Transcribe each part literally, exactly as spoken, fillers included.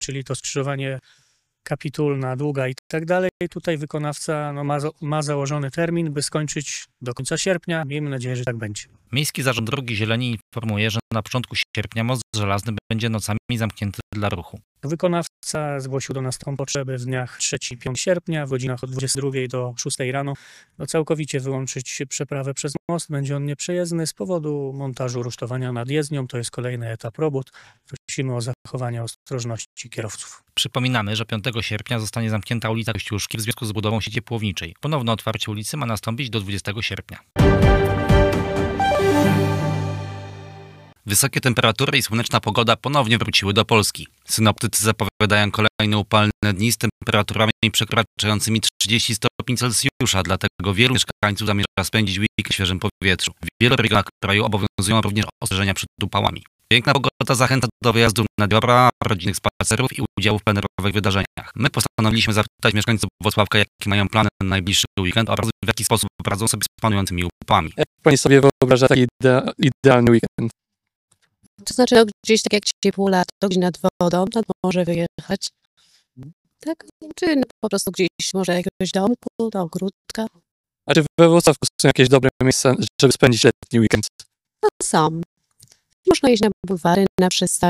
czyli to skrzyżowanie Kapitulna, Długa i tak dalej. Tutaj wykonawca no, ma, ma założony termin, by skończyć do końca sierpnia. Miejmy nadzieję, że tak będzie. Miejski Zarząd Drogi Zieleni informuje, że na początku sierpnia most żelazny będzie nocami zamknięty dla ruchu. Wykonawca zgłosił do nas taką potrzebę w dniach trzeciego i piątego sierpnia w godzinach od dwudziestej drugiej do szóstej rano. No, całkowicie wyłączyć przeprawę przez most. Będzie on nieprzejezdny z powodu montażu rusztowania nad jezdnią. To jest kolejny etap robót. Prosimy o zachowanie ostrożności kierowców. Przypominamy, że piątego sierpnia zostanie zamknięta ulica Kościuszki w związku z budową sieci ciepłowniczej. Ponowne otwarcie ulicy ma nastąpić do dwudziestego sierpnia. Wysokie temperatury i słoneczna pogoda ponownie wróciły do Polski. Synoptycy zapowiadają kolejne upalne dni z temperaturami przekraczającymi trzydzieści stopni Celsjusza, dlatego wielu mieszkańców zamierza spędzić weekend w świeżym powietrzu. W wielu regionach kraju obowiązują również ostrzeżenia przed upałami. Piękna pogoda zachęca do wyjazdu na dobra, rodzinnych spacerów i udziału w plenerowych wydarzeniach. My postanowiliśmy zapytać mieszkańców Włocławka, jakie mają plany na najbliższy weekend oraz w jaki sposób radzą sobie z panującymi upałami. Jak pani sobie wyobraża taki idea, idealny weekend? To znaczy no, gdzieś tak jak ciepło lato, gdzieś nad wodą, nad morze wyjechać. Tak? Czy no, po prostu gdzieś może jakiegoś domku, do ogródka. A czy we Włocławku są jakieś dobre miejsca, żeby spędzić letni weekend? No są. Można iść na bulwary, na przystań,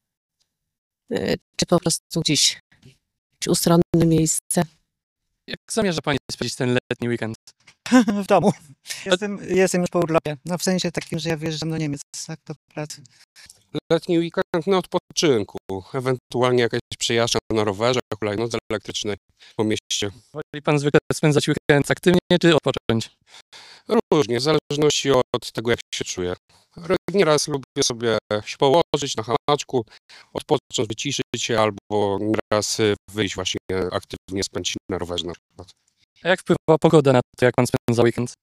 czy po prostu gdzieś ustronne miejsce. Jak zamierza pani spędzić ten letni weekend? W domu. Jestem, jestem już po urlopie. No w sensie takim, że ja wyjeżdżam do Niemiec tak, do pracy. Letni weekend na odpoczynku. Ewentualnie jakaś przejażdżka na rowerze, hulajnodze elektrycznej po mieście. Woli pan zwykle spędzać weekend aktywnie czy odpocząć? Różnie, w zależności od tego, jak się czuję. Nieraz lubię sobie się położyć na hamaczku, odpocząć, wyciszyć się, albo nieraz wyjść właśnie aktywnie, spędzić na rowerze na przykład. A jak wpływa pogoda na to, jak pan spędza weekend?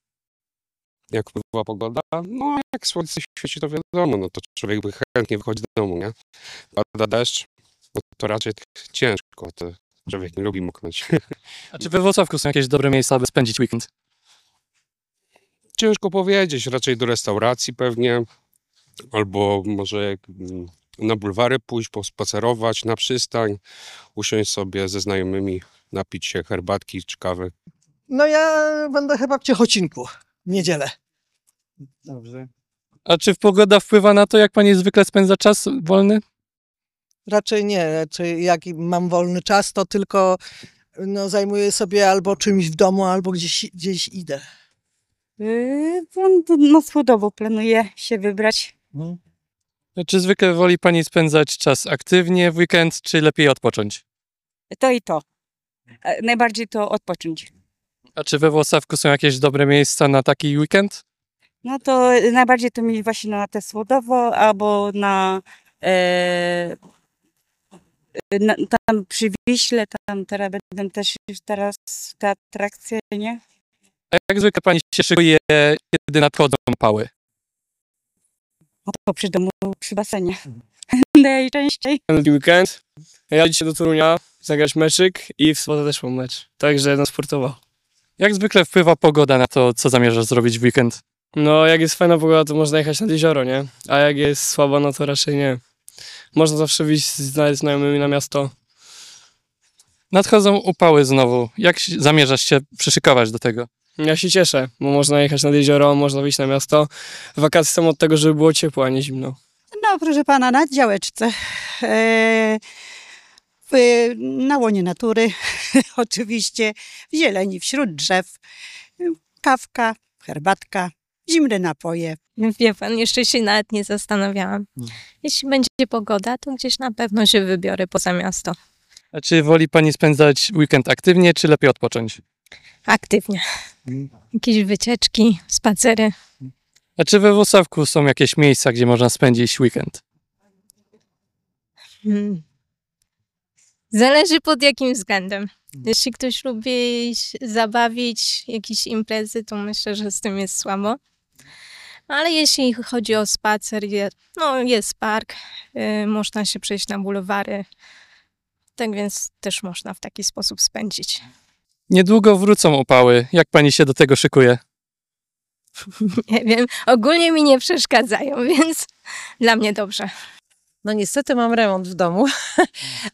Jak wpływa pogoda? No, jak słońce świeci, to wiadomo, no to człowiek by chętnie wychodzi z domu, nie? Pada deszcz, no to raczej tak ciężko, to człowiek nie lubi moknąć. A czy we Włocławku są jakieś dobre miejsca, aby spędzić weekend? Ciężko powiedzieć, raczej do restauracji pewnie, albo może na bulwary pójść, pospacerować, na przystań, usiąść sobie ze znajomymi, napić się herbatki czy kawy. No ja będę chyba w Ciechocinku w niedzielę. Dobrze. A czy pogoda wpływa na to, jak pani zwykle spędza czas wolny? Raczej nie. Raczej jak mam wolny czas, to tylko no, zajmuję sobie albo czymś w domu, albo gdzieś, gdzieś idę. Yy, no słodowo planuję się wybrać. Hmm. Czy zwykle woli pani spędzać czas aktywnie w weekend, czy lepiej odpocząć? To i to. Najbardziej to odpocząć. A czy we Włocławku są jakieś dobre miejsca na taki weekend? No to najbardziej to mi właśnie na te słodowo, albo na, e, na tam przy Wiśle, tam teraz będą też teraz te atrakcje, nie? A jak zwykle pani się szykuje, kiedy nadchodzą upały? No to przy domu, przy basenie. Najczęściej. Weekend. Ja dzisiaj do Torunia zagrać meczyk i w sobotę też mam mecz. Także no sportowo. Jak zwykle wpływa pogoda na to, co zamierzasz zrobić w weekend? No jak jest fajna pogoda, to można jechać nad jezioro, nie? A jak jest słaba, no to raczej nie. Można zawsze wyjść z znajomymi na miasto. Nadchodzą upały znowu. Jak zamierzasz się przyszykować do tego? Ja się cieszę, bo można jechać nad jezioro, można wyjść na miasto. Wakacje są od tego, żeby było ciepło, a nie zimno. No proszę pana, na działeczce. E, w, na łonie natury, oczywiście, w zieleni, wśród drzew. Kawka, herbatka, zimne napoje. Wie pan, jeszcze się nawet nie zastanawiałam. Jeśli będzie pogoda, to gdzieś na pewno się wybiorę poza miasto. A czy woli pani spędzać weekend aktywnie, czy lepiej odpocząć? Aktywnie. Jakieś wycieczki, spacery. A czy we Włocławku są jakieś miejsca, gdzie można spędzić weekend? Hmm. Zależy pod jakim względem. Jeśli ktoś lubi zabawić jakieś imprezy, to myślę, że z tym jest słabo. Ale jeśli chodzi o spacer, no jest park, yy, można się przejść na bulwary. Tak więc też można w taki sposób spędzić. Niedługo wrócą upały. Jak pani się do tego szykuje? Nie wiem, ogólnie mi nie przeszkadzają, więc dla mnie dobrze. No niestety mam remont w domu,